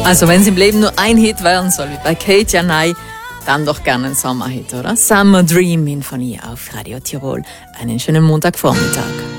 Also wenn es im Leben nur ein Hit werden soll, wie bei Kate Janai, dann doch gerne ein Sommerhit, oder? Summer Dream, Sinfonie auf Radio Tirol. Einen schönen Montagvormittag.